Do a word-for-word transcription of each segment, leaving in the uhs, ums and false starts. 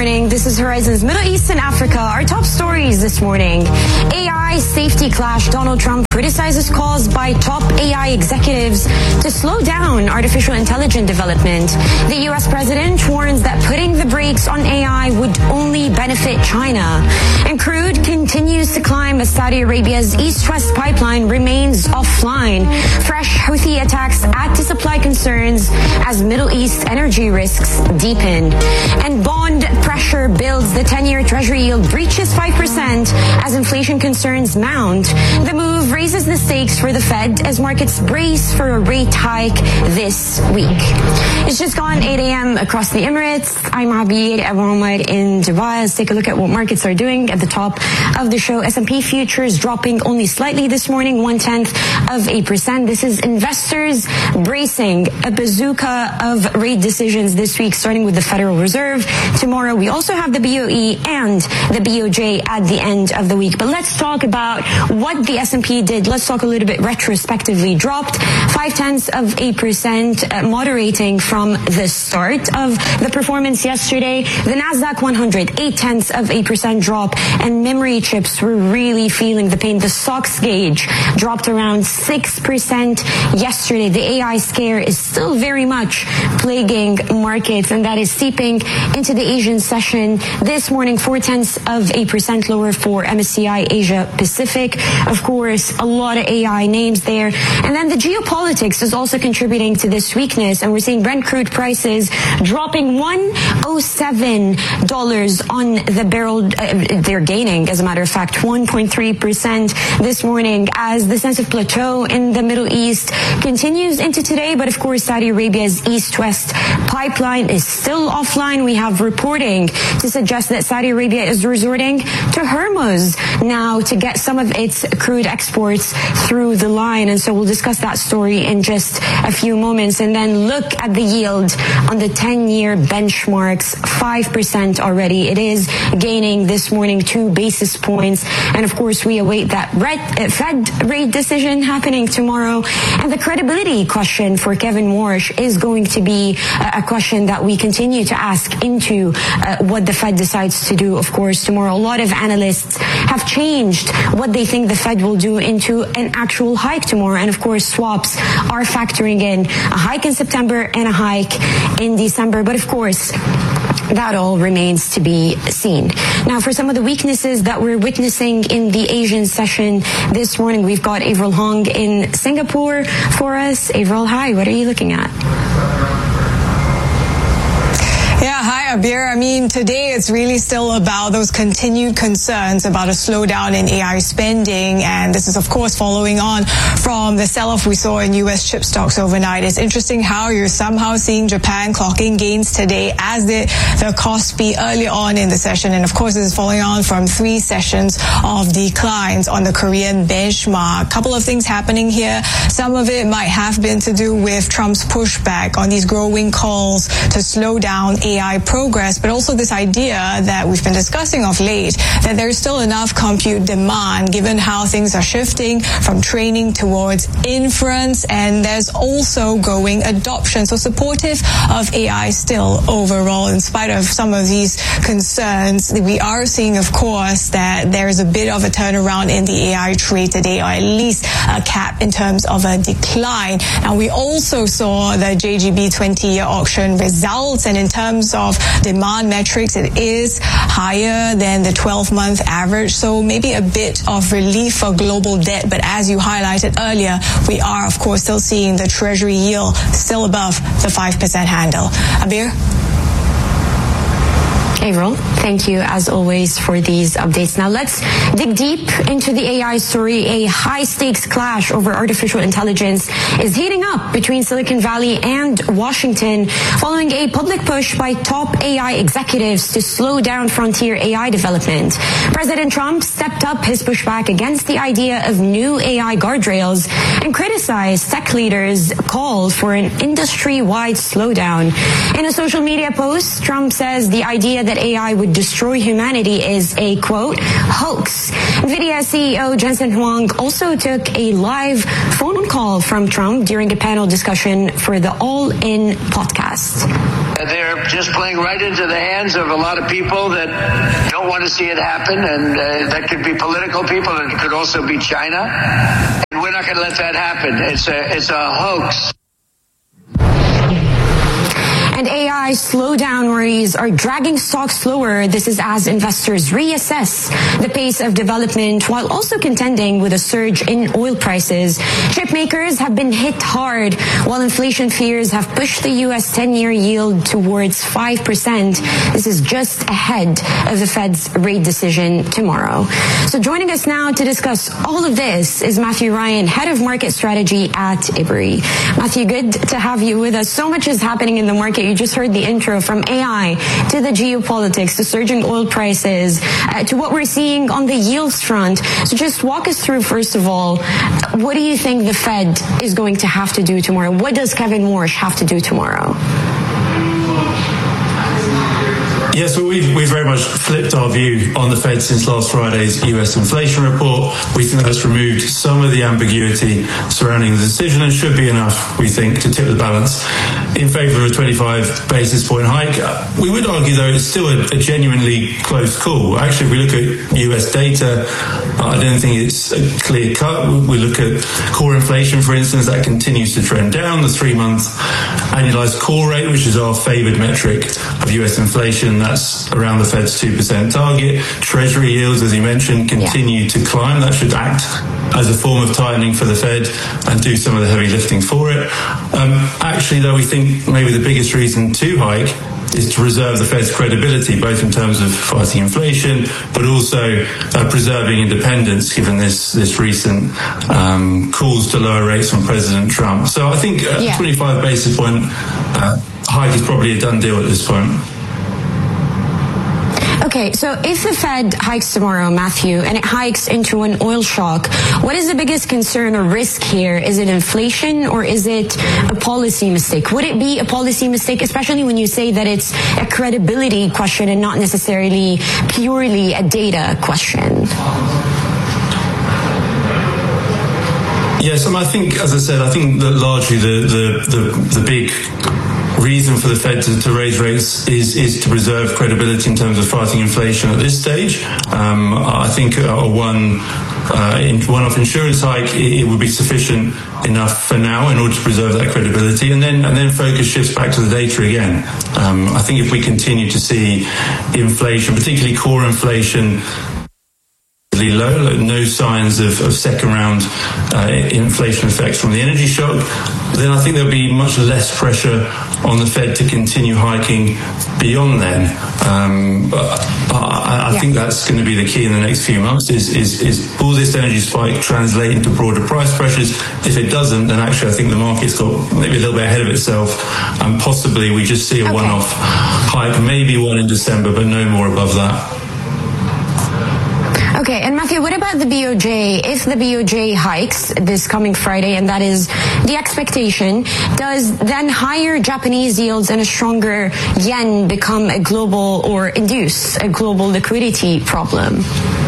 morning. This is Horizon's Middle East and Africa. Our top stories this morning. A I safety clash. Donald Trump criticizes calls by top A I executives to slow down artificial intelligence development. The U S president warns that putting the brakes on A I would only benefit China. And crude continues to climb as Saudi Arabia's East-West pipeline remains offline. Fresh Houthi attacks add to supply concerns as Middle East energy risks deepen. And bond pressure builds. The ten-year Treasury yield breaches five percent as inflation concerns mount. The move raises the stakes for the Fed as markets brace for a rate hike this week. It's just gone eight a.m. across the Emirates. I'm Abir Abu Omar in Dubai. Let's take a look at what markets are doing at the top of the show. S and P futures dropping only slightly this morning, one-tenth of a percent. This is investors bracing a bazooka of rate decisions this week, starting with the Federal Reserve. Tomorrow, we also have the B O E and the B O J at the end of the week. But let's talk about what the S and P did. Let's talk a little bit retrospectively. Dropped five-tenths of a percent, uh, moderating from the start of the performance yesterday. The Nasdaq one hundred, eight-tenths of a percent drop, and memory chips were really feeling the pain. The S O X gauge dropped around six percent yesterday. The A I scare is still very much plaguing markets, and that is seeping into the Asian session this morning. Four-tenths of a percent lower for M S C I Asia Pacific. Of course, a lot of A I names there. And then the geopolitics is also contributing to this weakness, and we're seeing Brent crude prices dropping one oh seven dollars on the barrel. Uh, they're gaining, as a matter of fact, one point three percent this morning as the sense of plateau in the Middle East continues into today. But of course, Saudi Arabia's East-West pipeline is still offline. We have reporting to suggest that Saudi Arabia is resorting to Hormuz now to get some of its crude exports through the line. And so we'll discuss that story in just a few moments. And then look at the yield on the ten-year benchmarks, five percent already. It is gaining this morning two basis points. And of course, we await that Fed rate decision happening tomorrow. And the credibility question for Kevin Warsh is going to be a question that we continue to ask into uh, what the Fed decides to do, of course, tomorrow. A lot of analysts have changed what they think the Fed will do into an actual hike tomorrow. And of course, swaps are factoring in a hike in September and a hike in December. But of course, that all remains to be seen. Now, for some of the weaknesses that we're witnessing in the Asian session this morning, we've got Avril Hong in Singapore for us. Avril, hi, what are you looking at? Yeah, hi, Abir. I mean, today it's really still about those continued concerns about a slowdown in A I spending. And this is, of course, following on from the sell-off we saw in U S chip stocks overnight. It's interesting how you're somehow seeing Japan clocking gains today, as did the Kospi early on in the session. And of course, this is following on from three sessions of declines on the Korean benchmark. A couple of things happening here. Some of it might have been to do with Trump's pushback on these growing calls to slow down A I progress, but also this idea that we've been discussing of late, that there's still enough compute demand given how things are shifting from training towards inference, and there's also growing adoption. So supportive of A I still overall, in spite of some of these concerns. We are seeing, of course, that there is a bit of a turnaround in the A I trade today, or at least a cap in terms of a decline. And we also saw the J G B twenty-year auction results, and in terms of demand metrics, it is higher than the twelve-month average. So maybe a bit of relief for global debt. But as you highlighted earlier, we are, of course, still seeing the Treasury yield still above the five percent handle. Abir? Avril, thank you as always for these updates. Now let's dig deep into the A I story. A high-stakes clash over artificial intelligence is heating up between Silicon Valley and Washington following a public push by top A I executives to slow down frontier A I development. President Trump stepped up his pushback against the idea of new A I guardrails and criticized tech leaders' call for an industry-wide slowdown. In a social media post, Trump says the idea idea that A I would destroy humanity is a, quote, hoax. NVIDIA C E O Jensen Huang also took a live phone call from Trump during a panel discussion for the All In podcast. They're just playing right into the hands of a lot of people that don't want to see it happen, and uh, that could be political people, and it could also be China. And we're not going to let that happen. It's a, it's a hoax. And A I slowdown worries are dragging stocks lower. This is as investors reassess the pace of development while also contending with a surge in oil prices. Chip makers have been hit hard while inflation fears have pushed the U S ten-year yield towards five percent. This is just ahead of the Fed's rate decision tomorrow. So joining us now to discuss all of this is Matthew Ryan, Head of Market Strategy at Ebury. Matthew, good to have you with us. So much is happening in the market. You just heard the intro from A I to the geopolitics, to surging oil prices, uh, to what we're seeing on the yields front. So just walk us through, first of all, what do you think the Fed is going to have to do tomorrow? What does Kevin Warsh have to do tomorrow? Yes, well, we've, we've very much flipped our view on the Fed since last Friday's U S inflation report. We think that's removed some of the ambiguity surrounding the decision and should be enough, we think, to tip the balance in favour of a twenty-five basis point hike. We would argue, though, it's still a, a genuinely close call. Actually, if we look at U S data, I don't think it's a clear cut. We look at core inflation, for instance, that continues to trend down. The three-month annualised core rate, which is our favoured metric of U S inflation, that's around the Fed's two percent target. Treasury yields, as you mentioned, continue yeah. to climb. That should act as a form of tightening for the Fed and do some of the heavy lifting for it. Um, actually, though, we think maybe the biggest reason to hike is to preserve the Fed's credibility, both in terms of fighting inflation, but also uh, preserving independence, given this this recent um, calls to lower rates from President Trump. So I think a yeah. twenty-five basis point uh, hike is probably a done deal at this point. Okay, so if the Fed hikes tomorrow, Matthew, and it hikes into an oil shock, what is the biggest concern or risk here? Is it inflation or is it a policy mistake? Would it be a policy mistake, especially when you say that it's a credibility question and not necessarily purely a data question? Yes, and I think, as I said, I think that largely the the, the, the big reason for the Fed to, to raise rates is is to preserve credibility in terms of fighting inflation at this stage. Um, I think a one uh, in one-off insurance hike it, it would be sufficient enough for now in order to preserve that credibility, and then and then focus shifts back to the data again. Um, I think if we continue to see inflation, particularly core inflation, low, no signs of, of second round uh, inflation effects from the energy shock, then I think there'll be much less pressure on the Fed to continue hiking beyond then. Um, but I, I yeah. think that's going to be the key in the next few months is, is, is will this energy spike translate into broader price pressures? If it doesn't, then actually I think the market's got maybe a little bit ahead of itself, and possibly we just see a okay. one-off hike, maybe one in December, but no more above that. Okay, and Matthew, what about the B O J? If the B O J hikes this coming Friday, and that is the expectation, does then higher Japanese yields and a stronger yen become a global or induce a global liquidity problem?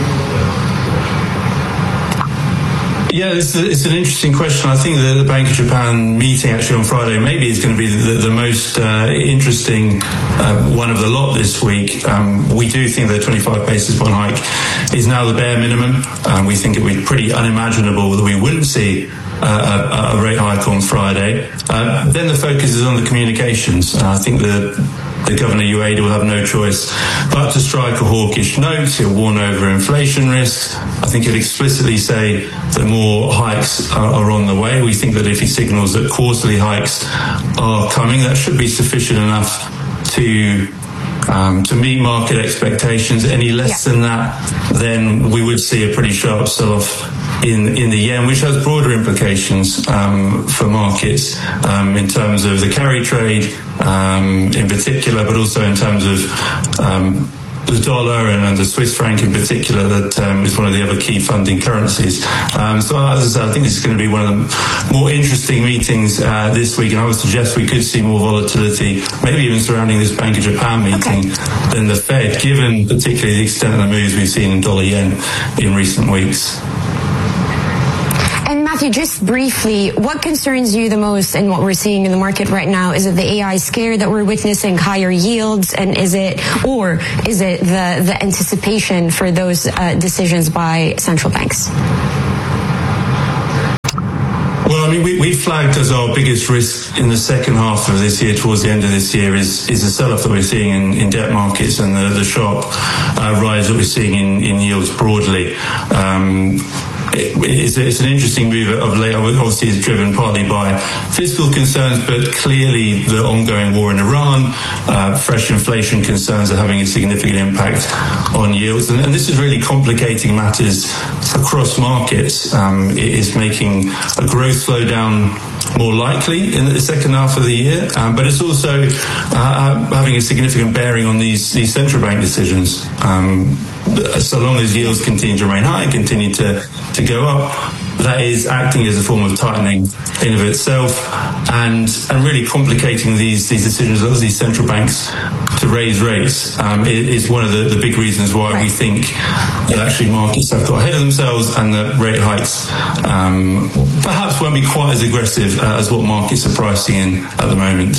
Yeah, it's, a, it's an interesting question. I think the, the Bank of Japan meeting actually on Friday maybe is going to be the, the most uh, interesting uh, one of the lot this week. Um, we do think the twenty-five basis point hike is now the bare minimum. Um, we think it would be pretty unimaginable that we wouldn't see uh, a, a rate hike on Friday. Uh, then the focus is on the communications. Uh, I think the The Governor Ueda will have no choice but to strike a hawkish note. He'll warn over inflation risks. I think he'll explicitly say that more hikes are, are on the way. We think that if he signals that quarterly hikes are coming, that should be sufficient enough to um, to meet market expectations. Any less yeah. than that, then we would see a pretty sharp sell-off in in the yen, which has broader implications um, for markets um, in terms of the carry trade um, in particular, but also in terms of um, the dollar and, and the Swiss franc in particular, that um, is one of the other key funding currencies. Um, so as I said, I think this is going to be one of the more interesting meetings uh, this week, and I would suggest we could see more volatility, maybe even surrounding this Bank of Japan meeting, okay, than the Fed, given particularly the extent of the moves we've seen in dollar yen in recent weeks. And Matthew, just briefly, what concerns you the most in what we're seeing in the market right now? Is it the A I scare that we're witnessing, higher yields, and is it, or is it the, the anticipation for those uh, decisions by central banks? Well, I mean, we, we flagged as our biggest risk in the second half of this year, towards the end of this year, is, is the sell-off that we're seeing in, in debt markets and the, the sharp uh, rise that we're seeing in, in yields broadly. Um, it, it's, it's an interesting move of late. Obviously, it's driven partly by fiscal concerns, but clearly the ongoing war in Iran, uh, fresh inflation concerns are having a significant impact on yields. And, and this is really complicating matters across markets. Um, it is making a growth slowdown more likely in the second half of the year, um, but it's also uh, having a significant bearing on these, these central bank decisions. Um, so long as yields continue to remain high, continue to, to go up, that is acting as a form of tightening in of itself, and and really complicating these these decisions of these central banks to raise rates um, is one of the, the big reasons why we think that actually markets have got ahead of themselves, and that rate hikes um, perhaps won't be quite as aggressive uh, as what markets are pricing in at the moment.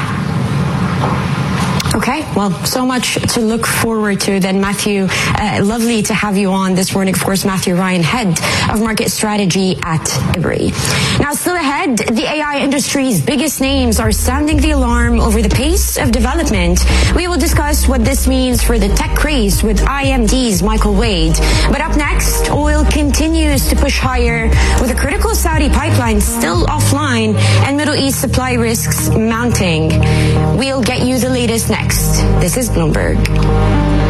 Okay, well, so much to look forward to then, Matthew. Uh, lovely to have you on this morning. Of course, Matthew Ryan, Head of Market Strategy at Ebury. Now, still ahead, the A I industry's biggest names are sounding the alarm over the pace of development. We will discuss what this means for the tech craze with I M D's Michael Wade. But up next, oil continues to push higher with a critical Saudi pipeline still offline and Middle East supply risks mounting. We'll get you the latest next. This is Bloomberg.